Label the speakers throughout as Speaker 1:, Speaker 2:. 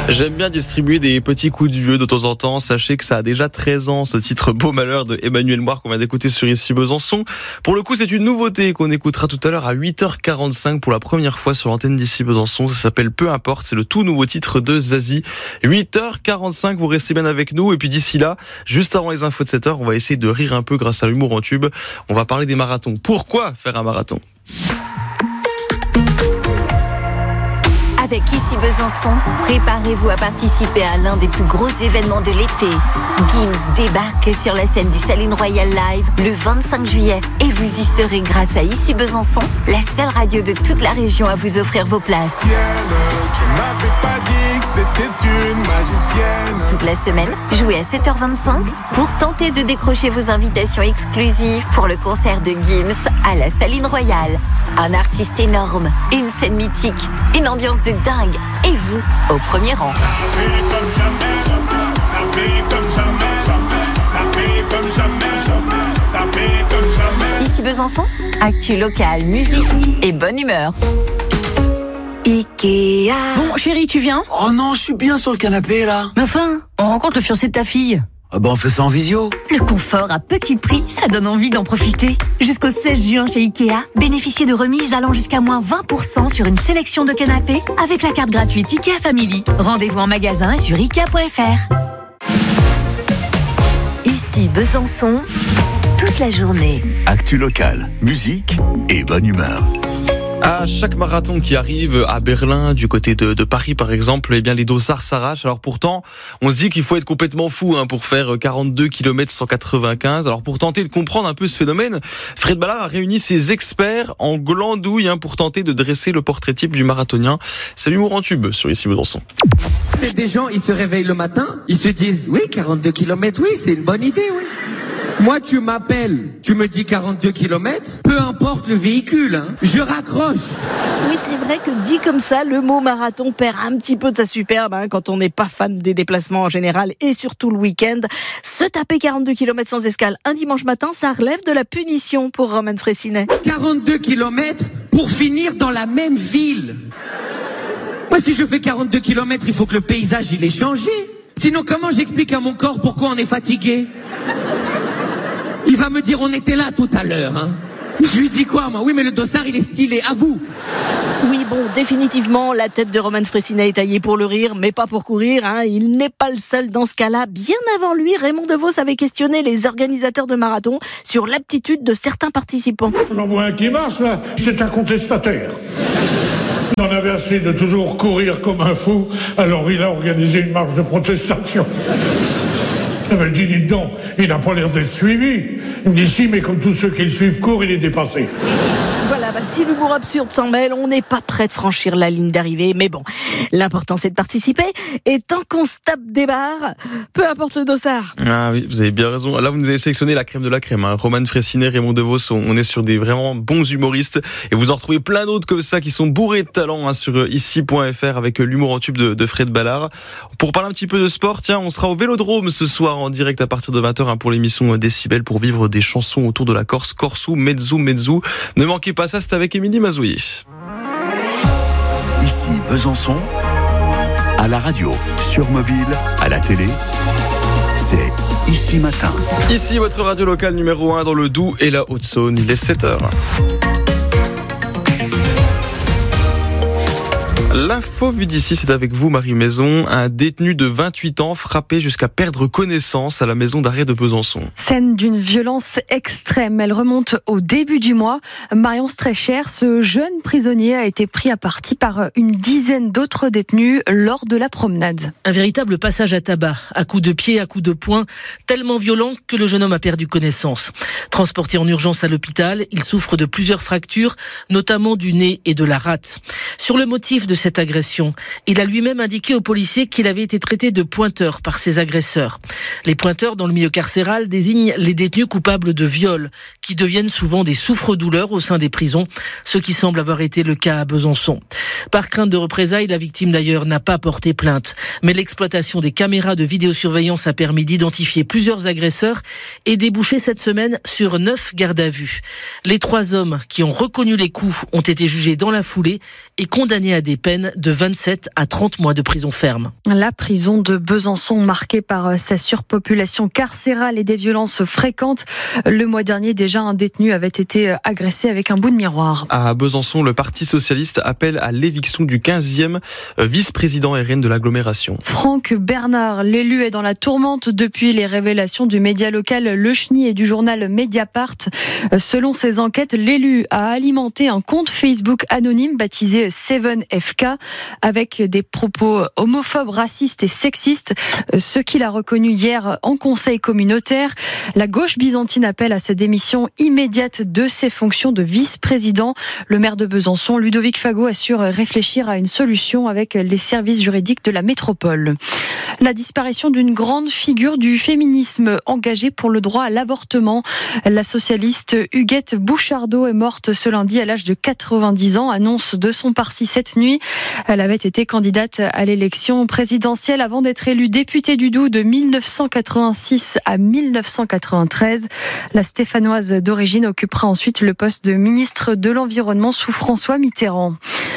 Speaker 1: J'aime bien distribuer des petits coups de vieux de temps en temps. Sachez que ça a déjà 13 ans, ce titre Beau Malheur de Emmanuel Moir qu'on vient d'écouter sur Ici Besançon. Pour le coup, c'est une nouveauté qu'on écoutera tout à l'heure à 8h45 pour la première fois sur l'antenne d'Ici Besançon. Ça s'appelle Peu importe, c'est le tout nouveau titre de Zazie. 8h45, vous restez bien avec nous. Et puis d'ici là, juste avant les infos de 7h, on va essayer de rire un peu grâce à l'humour en tube. On va parler des marathons. Pourquoi faire un marathon ?
Speaker 2: Avec Ici Besançon, préparez-vous à participer à l'un des plus gros événements de l'été. Gims débarque sur la scène du Saline Royal Live le 25 juillet et vous y serez grâce à Ici Besançon, la seule radio de toute la région à vous offrir vos places.
Speaker 3: Tu m'avais pas dit que c'était une magicienne.
Speaker 2: Toute la semaine, jouez à 7h25 pour tenter de décrocher vos invitations exclusives pour le concert de Gims à la Saline Royal. Un artiste énorme, une scène mythique, une ambiance de dingue et vous au premier rang. Ici Besançon, actu locale, musique et bonne humeur.
Speaker 4: Ikea.
Speaker 5: Bon, chérie, tu viens ?
Speaker 4: Oh non, je suis bien sur le canapé là.
Speaker 5: Mais enfin, on rencontre le fiancé de ta fille.
Speaker 4: Ah bah on fait ça en visio.
Speaker 5: Le confort à petit prix, ça donne envie d'en profiter. Jusqu'au 16 juin chez Ikea, bénéficiez de remises allant jusqu'à moins 20% sur une sélection de canapés avec la carte gratuite Ikea Family. Rendez-vous en magasin et sur Ikea.fr. Ici Besançon, toute la journée.
Speaker 6: Actu locale, musique et bonne humeur.
Speaker 1: À chaque marathon qui arrive à Berlin, du côté de Paris par exemple, eh bien les dossards s'arrachent. Alors pourtant, on se dit qu'il faut être complètement fou pour faire 42 km 195. Alors pour tenter de comprendre un peu ce phénomène, Fred Ballard a réuni ses experts en glandouille pour tenter de dresser le portrait type du marathonien. C'est l'humour en tube sur Ici Besançon.
Speaker 7: Des gens, ils se réveillent le matin, ils se disent, oui, 42 km, oui, c'est une bonne idée, oui. Moi, tu m'appelles, tu me dis 42 km, peu importe le véhicule, je raccroche.
Speaker 8: Oui, c'est vrai que dit comme ça, le mot marathon perd un petit peu de sa superbe quand on n'est pas fan des déplacements en général et surtout le week-end. Se taper 42 km sans escale un dimanche matin, ça relève de la punition pour Roman Fraissinet.
Speaker 7: 42 km pour finir dans la même ville. Moi, si je fais 42 km, il faut que le paysage, il ait changé. Sinon, comment j'explique à mon corps pourquoi on est fatigué ? Il va me dire, on était là tout à l'heure. Je lui dis quoi, moi ? Oui, mais le dossard, il est stylé. À vous.
Speaker 8: Oui, bon, définitivement, la tête de Roman Fraissinet est taillée pour le rire, mais pas pour courir. Il n'est pas le seul dans ce cas-là. Bien avant lui, Raymond Devos avait questionné les organisateurs de marathon sur l'aptitude de certains participants.
Speaker 9: J'en vois un qui marche, là. C'est un contestataire. Il en avait assez de toujours courir comme un fou, alors il a organisé une marche de protestation. Il me dit, dites donc, il n'a pas l'air d'être suivi. Il me dit, si, mais comme tous ceux qui le suivent courent, il est dépassé.
Speaker 8: Voilà, si l'humour absurde s'en mêle, on n'est pas prêt de franchir la ligne d'arrivée. Mais bon, l'important c'est de participer. Et tant qu'on se tape des barres, peu importe le dossard.
Speaker 1: Ah oui, vous avez bien raison. Là, vous nous avez sélectionné la crème de la crème. Roman Fraissinet, Raymond Devos, on est sur des vraiment bons humoristes. Et vous en retrouvez plein d'autres comme ça qui sont bourrés de talent sur ici.fr avec l'humour en tube de Fred Ballard. Pour parler un petit peu de sport, tiens, on sera au Vélodrome ce soir en direct à partir de 20h pour l'émission Décibel pour vivre des chansons autour de la Corse. Corsou, Mezzu. Ne manquez pas ça, c'est avec Émilie Mazouillet.
Speaker 6: Ici Besançon, à la radio, sur mobile, à la télé, c'est Ici Matin.
Speaker 1: Ici votre radio locale numéro 1 dans le Doubs et la Haute-Saône, il est 7h. L'info vue d'ici, c'est avec vous, Marie Maison. Un détenu de 28 ans frappé jusqu'à perdre connaissance à la maison d'arrêt de Besançon.
Speaker 10: Scène d'une violence extrême. Elle remonte au début du mois. Marion Streicher, ce jeune prisonnier a été pris à partie par une dizaine d'autres détenus lors de la promenade.
Speaker 11: Un véritable passage à tabac, à coups de pied, à coups de poing, tellement violent que le jeune homme a perdu connaissance. Transporté en urgence à l'hôpital, il souffre de plusieurs fractures, notamment du nez et de la rate. Sur le motif de cette agression, il a lui-même indiqué aux policiers qu'il avait été traité de pointeur par ses agresseurs. Les pointeurs dans le milieu carcéral désignent les détenus coupables de viol, qui deviennent souvent des souffres-douleurs au sein des prisons, ce qui semble avoir été le cas à Besançon. Par crainte de représailles, la victime d'ailleurs n'a pas porté plainte. Mais l'exploitation des caméras de vidéosurveillance a permis d'identifier plusieurs agresseurs et débouché cette semaine sur 9 gardes à vue. Les 3 hommes qui ont reconnu les coups ont été jugés dans la foulée et condamnés à des peines peine de 27 à 30 mois de prison ferme.
Speaker 10: La prison de Besançon marquée par sa surpopulation carcérale et des violences fréquentes. Le mois dernier, déjà, un détenu avait été agressé avec un bout de miroir.
Speaker 1: À Besançon, le Parti socialiste appelle à l'éviction du 15e vice-président RN de l'agglomération.
Speaker 10: Franck Bernard, l'élu, est dans la tourmente depuis les révélations du média local Le Chenil et du journal Mediapart. Selon ces enquêtes, l'élu a alimenté un compte Facebook anonyme baptisé 7FK avec des propos homophobes, racistes et sexistes, ce qu'il a reconnu hier en conseil communautaire. La gauche byzantine appelle à sa démission immédiate de ses fonctions de vice-président. Le maire de Besançon, Ludovic Fagot, assure réfléchir à une solution avec les services juridiques de la métropole. La disparition d'une grande figure du féminisme engagée pour le droit à l'avortement. La socialiste Huguette Bouchardot est morte ce lundi à l'âge de 90 ans, annonce de son parti cette nuit. Elle avait été candidate à l'élection présidentielle avant d'être élue députée du Doubs de 1986 à 1993. La Stéphanoise d'origine occupera ensuite le poste de ministre de l'Environnement sous François Mitterrand.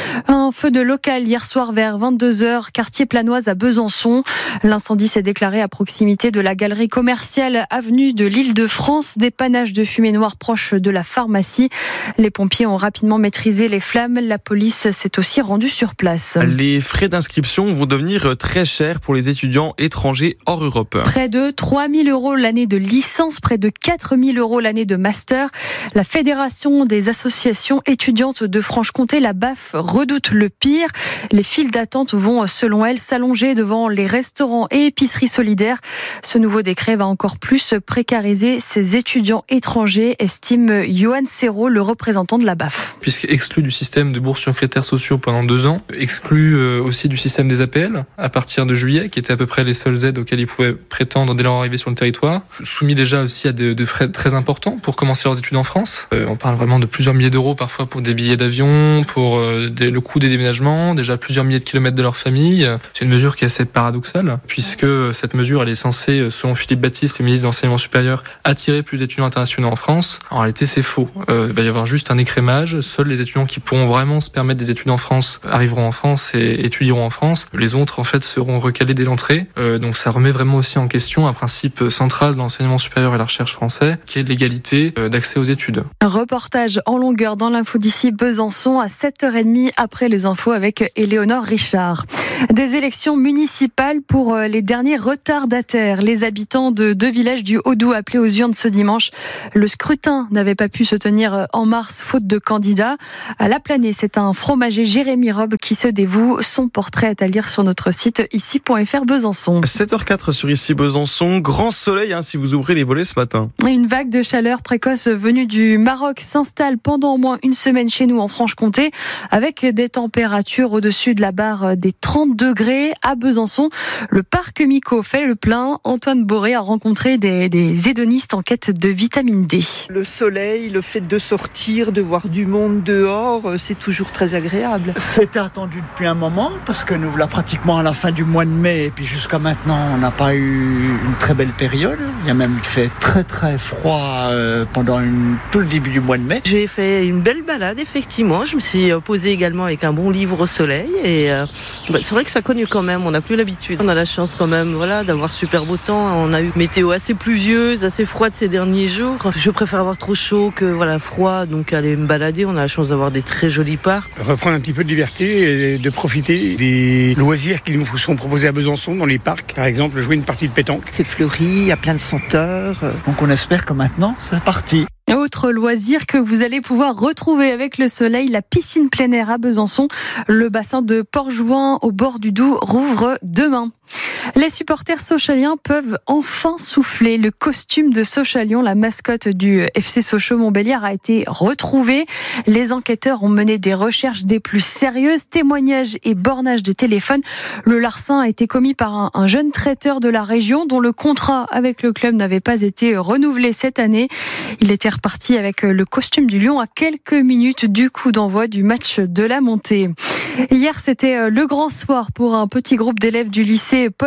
Speaker 10: Un feu de local hier soir vers 22h, quartier Planoise à Besançon. L'incendie s'est déclaré à proximité de la galerie commerciale avenue de l'Île-de-France. Des panaches de fumée noire proches de la pharmacie. Les pompiers ont rapidement maîtrisé les flammes. La police s'est aussi rendue sur place.
Speaker 1: Les frais d'inscription vont devenir très chers pour les étudiants étrangers hors Europe.
Speaker 10: Près de 3 000 € l'année de licence, près de 4 000 € l'année de master. La Fédération des associations étudiantes de Franche-Comté, la BAF, redoute le pire. Les files d'attente vont, selon elle, s'allonger devant les restaurants et épiceries solidaires. Ce nouveau décret va encore plus précariser ces étudiants étrangers, estime Johan Serrault, le représentant de la BAF.
Speaker 12: Puisqu'exclu du système de bourse sur critères sociaux pendant 2 ans, exclu aussi du système des APL à partir de juillet, qui étaient à peu près les seules aides auxquelles ils pouvaient prétendre dès leur arrivée sur le territoire. Soumis déjà aussi à de frais très importants pour commencer leurs études en France. On parle vraiment de plusieurs milliers d'euros parfois pour des billets d'avion, pour le coût des déménagements, déjà plusieurs milliers de kilomètres de leur famille. C'est une mesure qui est assez paradoxale, puisque cette mesure elle est censée, selon Philippe Baptiste, le ministre de l'Enseignement supérieur, attirer plus d'étudiants internationaux en France. En réalité, c'est faux. Il va y avoir juste un écrémage. Seuls les étudiants qui pourront vraiment se permettre des études en France arriveront en France et étudieront en France. Les autres, en fait, seront recalés dès l'entrée. Donc ça remet vraiment aussi en question un principe central de l'enseignement supérieur et la recherche français, qui est l'égalité d'accès aux études.
Speaker 10: Un reportage en longueur dans l'info d'ici Besançon à 7h30 après les infos avec Éléonore Richard. Des élections municipales pour les derniers retardataires. Les habitants de 2 villages du Haut-Doubs appelés aux urnes ce dimanche. Le scrutin n'avait pas pu se tenir en mars faute de candidats. À La Planée, c'est un fromager, Jérémy Robe, qui se dévoue. Son portrait est à lire sur notre site ici.fr Besançon.
Speaker 1: 7h04 sur ici Besançon. Grand soleil si vous ouvrez les volets ce matin.
Speaker 10: Une vague de chaleur précoce venue du Maroc s'installe pendant au moins une semaine chez nous en Franche-Comté, avec des températures au-dessus de la barre des 30 degrés à Besançon. Le parc Mico fait le plein. Antoine Boré a rencontré des hédonistes en quête de vitamine D.
Speaker 13: Le soleil, le fait de sortir, de voir du monde dehors, c'est toujours très agréable.
Speaker 14: C'était attendu depuis un moment parce que nous voilà pratiquement à la fin du mois de mai et puis jusqu'à maintenant on n'a pas eu une très belle période. Il a même fait très très froid pendant tout le début du mois de mai.
Speaker 15: J'ai fait une belle balade effectivement. Je me suis posée également avec un bon livre au soleil et c'est vrai que ça cogne quand même. On n'a plus l'habitude. On a la chance quand même, d'avoir super beau temps. On a eu une météo assez pluvieuse, assez froide ces derniers jours. Je préfère avoir trop chaud que froid, donc aller me balader. On a la chance d'avoir des très jolis parcs.
Speaker 16: Reprendre un petit peu de liberté et de profiter des loisirs qui nous sont proposés à Besançon dans les parcs. Par exemple, jouer une partie de pétanque.
Speaker 13: C'est fleuri, il y a plein de senteurs.
Speaker 14: Donc on espère que maintenant c'est parti.
Speaker 10: Autre loisir que vous allez pouvoir retrouver avec le soleil, la piscine plein air à Besançon. Le bassin de Port-Jouin au bord du Doubs rouvre demain. Les supporters sochaliens peuvent enfin souffler. Le costume de Sochalion, la mascotte du FC Sochaux-Montbéliard, a été retrouvé. Les enquêteurs ont mené des recherches des plus sérieuses, témoignages et bornages de téléphone. Le larcin a été commis par un jeune traiteur de la région dont le contrat avec le club n'avait pas été renouvelé cette année. Il était reparti avec le costume du Lion à quelques minutes du coup d'envoi du match de la montée. Hier, c'était le grand soir pour un petit groupe d'élèves du lycée Paul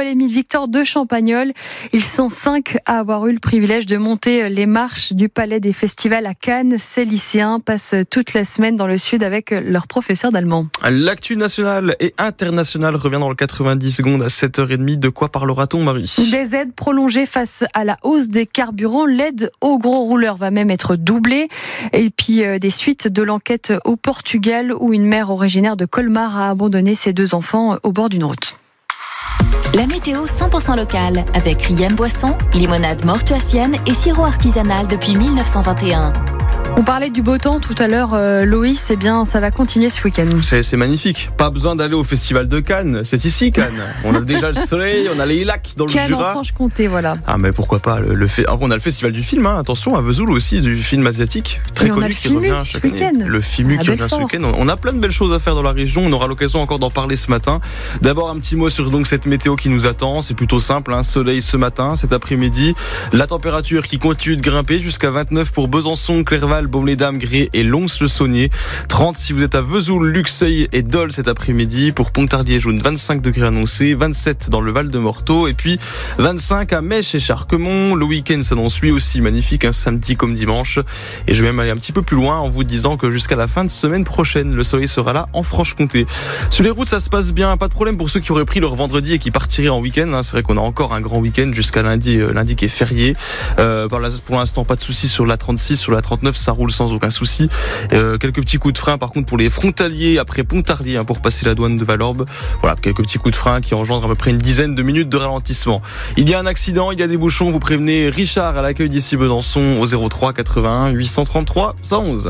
Speaker 10: Paul-Émile Victor de Champagnole. Ils sont 5 à avoir eu le privilège de monter les marches du Palais des Festivals à Cannes. Ces lycéens passent toute la semaine dans le sud avec leur professeur d'allemand.
Speaker 1: L'actu nationale et internationale revient dans le 90 secondes à 7h30. De quoi parlera-t-on, Marie ?
Speaker 10: Des aides prolongées face à la hausse des carburants. L'aide aux gros rouleurs va même être doublée. Et puis des suites de l'enquête au Portugal où une mère originaire de Colmar a abandonné ses 2 enfants au bord d'une route.
Speaker 2: La météo 100% locale avec Riem Boisson, limonade mortuacienne et sirop artisanal depuis 1921.
Speaker 10: On parlait du beau temps tout à l'heure, Loïs, eh bien ça va continuer ce week-end.
Speaker 1: C'est magnifique, pas besoin d'aller au festival de Cannes, c'est ici Cannes. On a déjà le soleil, on a les lacs dans le
Speaker 10: Cannes
Speaker 1: Jura.
Speaker 10: En Franche-Comté, voilà.
Speaker 1: Ah mais pourquoi pas, on a le festival du film, attention, à Vesoul aussi, du film asiatique, très connu qui revient chaque année. Le FIMU qui revient ce week-end. On a plein de belles choses à faire dans la région, on aura l'occasion encore d'en parler ce matin. D'abord un petit mot sur donc cette météo qui nous attend, c'est plutôt simple, soleil ce matin, cet après-midi, la température qui continue de grimper jusqu'à 29 pour Besançon, Clerval, Baume-les-Dames, Gré et Lons-le-Saunier. 30 si vous êtes à Vesoul, Luxeuil et Dole cet après-midi. Pour Pontarlier-Jaune, 25 degrés annoncés, 27 dans le Val-de-Morteau et puis 25 à Mèche et Charquemont. Le week-end s'annonce lui aussi magnifique, samedi comme dimanche. Et je vais même aller un petit peu plus loin en vous disant que jusqu'à la fin de semaine prochaine, le soleil sera là en Franche-Comté. Sur les routes, ça se passe bien, pas de problème pour ceux qui auraient pris leur vendredi et qui partiraient en week-end. C'est vrai qu'on a encore un grand week-end jusqu'à lundi qui est férié. Pour l'instant, pas de soucis sur la 36, sur la 39, ça roule sans aucun souci. Quelques petits coups de frein par contre pour les frontaliers après Pontarlier pour passer la douane de Valorbe. Voilà, quelques petits coups de frein qui engendrent à peu près une dizaine de minutes de ralentissement. Il y a un accident, il y a des bouchons, vous prévenez Richard à l'accueil d'ici Besançon au 03 81 833 111.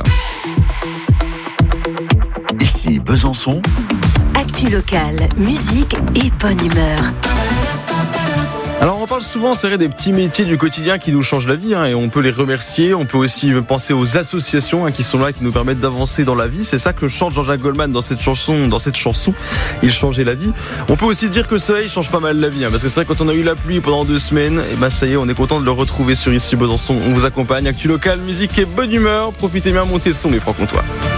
Speaker 6: Ici Besançon.
Speaker 2: Actu locale, musique et bonne humeur.
Speaker 1: Alors on parle souvent, c'est vrai, des petits métiers du quotidien qui nous changent la vie et on peut les remercier. On peut aussi penser aux associations qui sont là, qui nous permettent d'avancer dans la vie. C'est ça que chante Jean-Jacques Goldman dans cette chanson. Il changeait la vie. On peut aussi dire que le soleil change pas mal la vie parce que c'est vrai, quand on a eu la pluie pendant 2 semaines, et ça y est, on est content de le retrouver sur Ici Besançon. On vous accompagne, actu local, musique et bonne humeur. Profitez bien, montez le son les Francs-Comtois.